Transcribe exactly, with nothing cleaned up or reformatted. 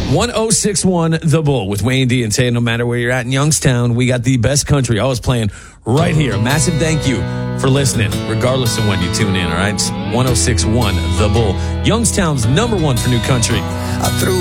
one oh six one The Bull with Wayne D and Tay. No matter where you're at in Youngstown, we got the best country always playing right here. A massive thank you for listening, regardless of when you tune in, all right? It's one oh six one The Bull, Youngstown's number one for new country. I threw